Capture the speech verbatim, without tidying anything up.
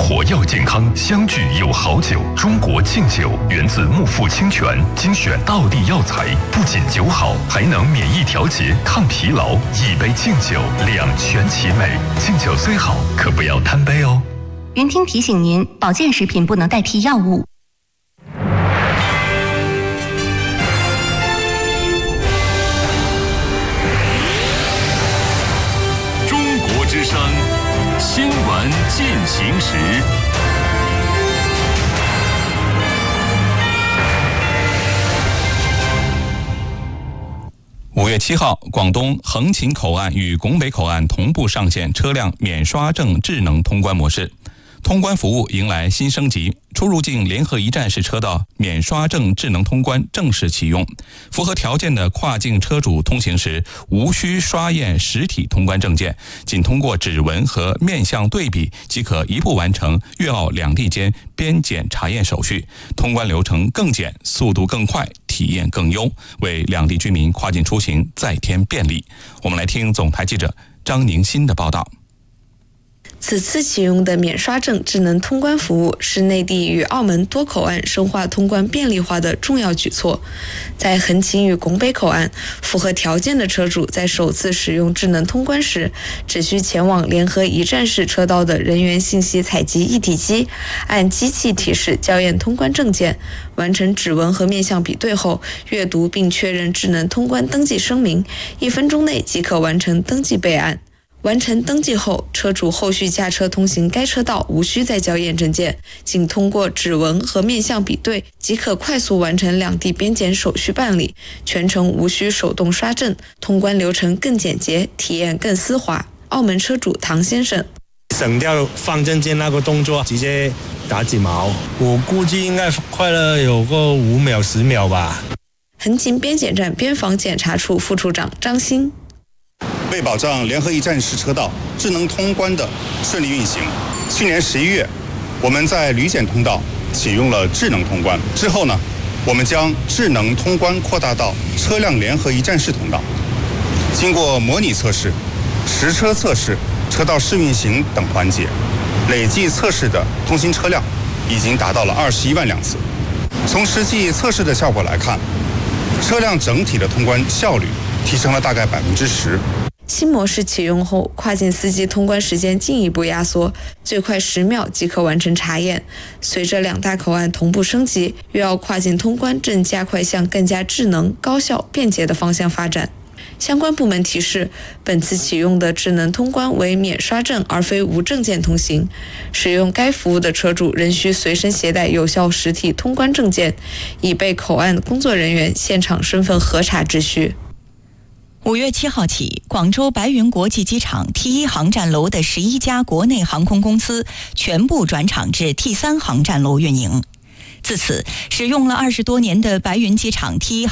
活药健康，相聚有好酒。中国敬酒源自木富清泉，精选道地药材，不仅酒好，还能免疫调节、抗疲劳。一杯敬酒，两全其美。敬酒虽好，可不要贪杯哦。 云听提醒您，保健食品不能代替药物。 中国之声新闻进行时。 五月七号，广东横琴口岸与拱北口岸同步上线车辆免刷证智能通关模式，通关服务迎来新升级，出入境联合一站式车道免刷证智能通关正式启用。符合条件的跨境车主通行时，无需刷验实体通关证件，仅通过指纹和面相对比即可一步完成粤澳两地间边检查验手续，通关流程更简，速度更快，体验更优，为两地居民跨境出行再添便利。我们来听总台记者张宁新的报道。 此次启用的免刷证智能通关服务是内地与澳门多口岸深化通关便利化的重要举措。在横琴与拱北口岸，符合条件的车主在首次使用智能通关时，只需前往联合一站式车道的人员信息采集一体机，按机器提示校验通关证件，完成指纹和面相比对后，阅读并确认智能通关登记声明，一分钟内即可完成登记备案。完成登记后，车主后续驾车通行该车道无需再校验证件，仅通过指纹和面相比对即可快速完成两地边检手续办理，全程无需手动刷证，通关流程更简洁，体验更丝滑。澳门车主唐先生， 省掉放证件那个动作，直接打几毛，我估计应该快了有个五秒十秒吧。 横琴边检站边防检查处副处长张鑫， 为保障联合一站式车道智能通关的顺利运行，去年十一月，我们在旅检通道启用了智能通关。之后呢，我们将智能通关扩大到车辆联合一站式通道。经过模拟测试、实车测试、车道试运行等环节，累计测试的通行车辆已经达到了二十一万辆次。从实际测试的效果来看，车辆整体的通关效率提升了大概百分之十。 新模式启用后，跨境司机通关时间进一步压缩，最快十秒即可完成查验。随着两大口岸同步升级，粤澳跨境通关正加快向更加智能、高效、便捷的方向发展。相关部门提示，本次启用的智能通关为免刷证而非无证件通行，使用该服务的车主仍需随身携带有效实体通关证件，以备口岸工作人员现场身份核查之需。 五月七号起，广州白云国际机场 T 一 航站楼的十一家国内航空公司全部转场至 T 三 航站楼运营。自此，使用了二十多年的白云机场 T 一